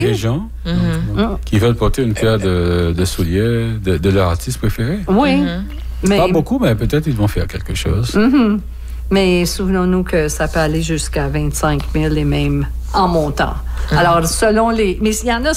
Les gens qui veulent porter une paire de souliers de leur artiste préféré. Oui. Mais... Pas beaucoup, mais peut-être ils vont faire quelque chose. Mais souvenons-nous que ça peut aller jusqu'à 25 000 et même en montant. Alors, selon les... Mais s'il y en a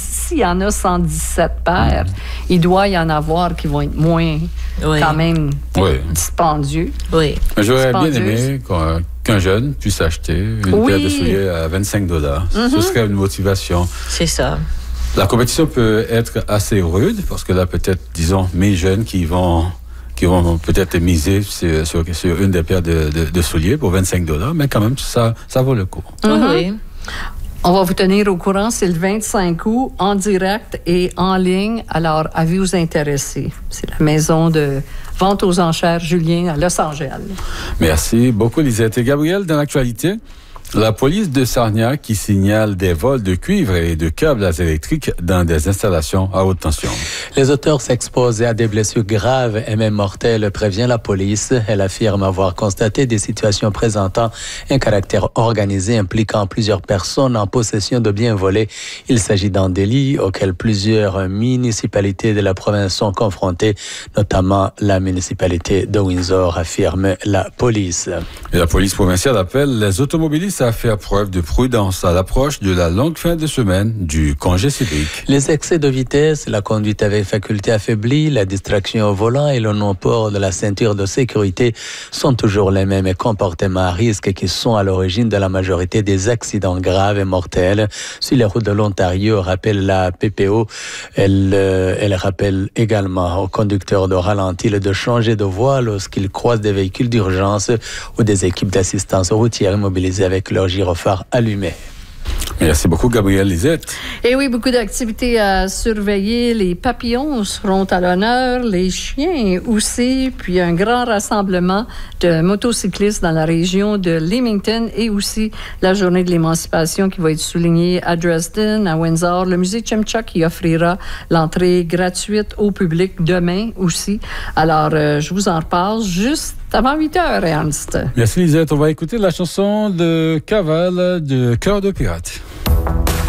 117 paires, il doit y en avoir qui vont être moins, quand même, dispendieux. Oui. J'aurais bien aimé qu'un jeune puisse acheter une paire de souliers à $25. Ce serait une motivation. C'est ça. La compétition peut être assez rude parce que là, peut-être, disons, mes jeunes qui vont peut-être miser sur une des paires de souliers pour $25, mais quand même, ça vaut le coup. Oui. On va vous tenir au courant, c'est le 25 août, en direct et en ligne. Alors, à vous intéresser. C'est la maison de vente aux enchères Julien à Los Angeles. Merci beaucoup, Lisette. Et Gabriel, dans l'actualité, la police de Sarnia qui signale des vols de cuivre et de câbles électriques dans des installations à haute tension. Les auteurs s'exposent à des blessures graves et même mortelles, prévient la police. Elle affirme avoir constaté des situations présentant un caractère organisé impliquant plusieurs personnes en possession de biens volés. Il s'agit d'un délit auquel plusieurs municipalités de la province sont confrontées, notamment la municipalité de Windsor, affirme la police. Et la police provinciale appelle les automobilistes à faire preuve de prudence à l'approche de la longue fin de semaine du congé civique. Les excès de vitesse, la conduite avec faculté affaiblie, la distraction au volant et le non-port de la ceinture de sécurité sont toujours les mêmes comportements à risque qui sont à l'origine de la majorité des accidents graves et mortels. Sur les routes de l'Ontario, rappelle la PPO, elle rappelle également aux conducteurs de ralentir et de changer de voie lorsqu'ils croisent des véhicules d'urgence ou des équipes d'assistance routière mobilisées avec leur gyrophare allumé. Merci beaucoup, Gabriel Lisette. Et oui, beaucoup d'activités à surveiller. Les papillons seront à l'honneur, les chiens aussi, puis un grand rassemblement de motocyclistes dans la région de Leamington et aussi la journée de l'émancipation qui va être soulignée à Dresden, à Windsor. Le musée Chimchak qui offrira l'entrée gratuite au public demain aussi. Alors, je vous en reparle juste avant 8 heures, Ernst. Merci, Lisette. On va écouter la chanson de Caval de Cœur de Pirate.